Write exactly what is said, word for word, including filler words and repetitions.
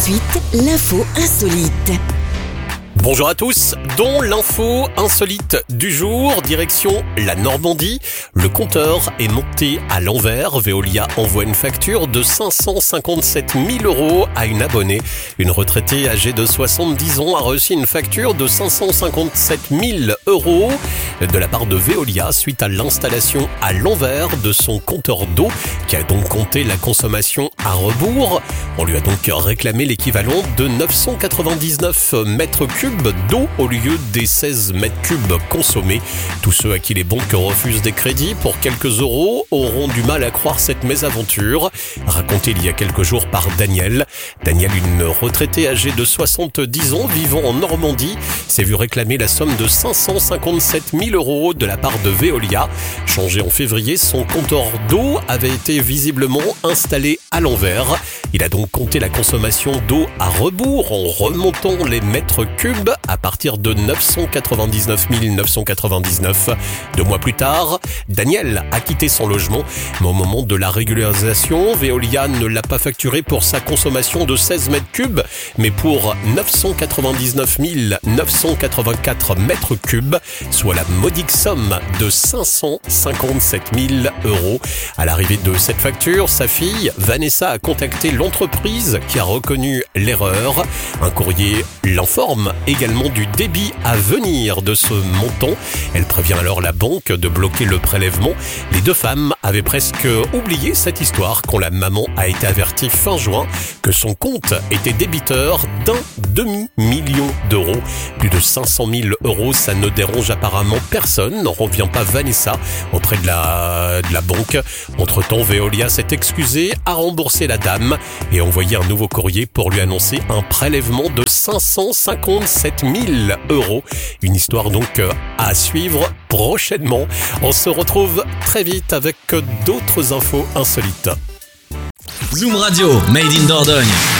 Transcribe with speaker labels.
Speaker 1: suite, l'info insolite.
Speaker 2: Bonjour à tous, dont l'info insolite du jour, direction la Normandie. Le compteur est monté à l'envers. Veolia envoie une facture de cinq cent cinquante-sept mille euros à une abonnée. Une retraitée âgée de soixante-dix ans a reçu une facture de cinq cent cinquante-sept mille euros de la part de Veolia suite à l'installation à l'envers de son compteur d'eau qui a donc compté la consommation à rebours. On lui a donc réclamé l'équivalent de neuf cent quatre-vingt-dix-neuf mètres cubes d'eau au lieu des seize mètres cubes consommés. Tous ceux à qui les banques refusent des crédits pour quelques euros auront du mal à croire cette mésaventure. Racontée il y a quelques jours par Daniel. Daniel, une retraitée âgée de soixante-dix ans vivant en Normandie, s'est vu réclamer la somme de cinq cent cinquante-sept mille euros de la part de Veolia. Changé en février, son compteur d'eau avait été visiblement installé à l'envers. Il a donc compté la consommation d'eau à rebours en remontant les mètres cubes à partir de neuf cent quatre-vingt-dix-neuf mille neuf cent quatre-vingt-dix-neuf. Deux mois plus tard, Daniel a quitté son logement, mais au moment de la régularisation, Veolia ne l'a pas facturé pour sa consommation de seize mètres cubes, mais pour neuf cent quatre-vingt-dix-neuf mille neuf cent quatre-vingt-quatre mètres cubes, soit la modique somme de cinq cent cinquante-sept mille euros. À l'arrivée de cette facture, sa fille, Vanessa, a contacté l'entreprise qui a reconnu l'erreur. Un courrier l'informe également du débit à venir de ce montant. Elle prévient alors la banque de bloquer le prélèvement. Les deux femmes avaient presque oublié cette histoire quand la maman a été avertie fin juin que son compte était débiteur d'un demi-million d'euros. Plus de cinq cent mille euros, ça ne dérange apparemment personne, n'en revient pas Vanessa auprès de la, de la banque. Entre-temps, Veolia s'est excusé, a remboursé la dame et a envoyé un nouveau courrier pour lui annoncer un prélèvement de cinq cent cinquante-sept mille euros. Une histoire donc à suivre prochainement. On se retrouve très vite avec d'autres infos insolites.
Speaker 3: Zoom Radio, Made in Dordogne.